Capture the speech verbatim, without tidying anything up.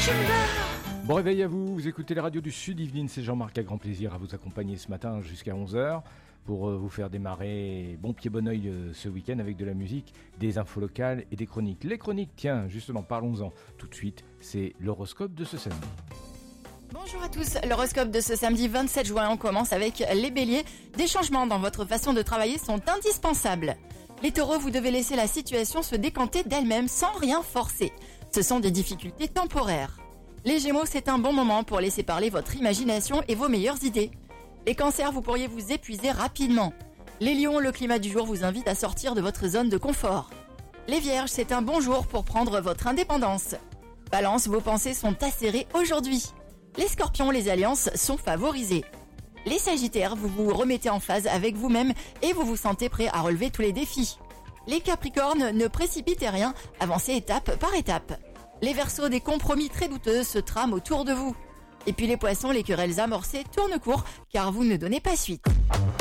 Bon réveil à vous, vous écoutez les radios du Sud, Yveline, c'est Jean-Marc, à grand plaisir à vous accompagner ce matin jusqu'à onze heures pour vous faire démarrer bon pied bon oeil ce week-end avec de la musique, des infos locales et des chroniques. Les chroniques, tiens, justement, parlons-en tout de suite, c'est l'horoscope de ce samedi. Bonjour à tous, l'horoscope de ce samedi vingt-sept juin, on commence avec les béliers. Des changements dans votre façon de travailler sont indispensables. Les taureaux, vous devez laisser la situation se décanter d'elle-même sans rien forcer. Ce sont des difficultés temporaires. Les gémeaux, c'est un bon moment pour laisser parler votre imagination et vos meilleures idées. Les cancers, vous pourriez vous épuiser rapidement. Les lions, le climat du jour vous invite à sortir de votre zone de confort. Les vierges, c'est un bon jour pour prendre votre indépendance. Balance, vos pensées sont acérées aujourd'hui. Les scorpions, les alliances sont favorisées. Les sagittaires, vous vous remettez en phase avec vous-même et vous vous sentez prêt à relever tous les défis. Les capricornes, ne précipitez rien, avancez étape par étape. Les verseaux, des compromis très douteux se trament autour de vous. Et puis les poissons, les querelles amorcées tournent court car vous ne donnez pas suite.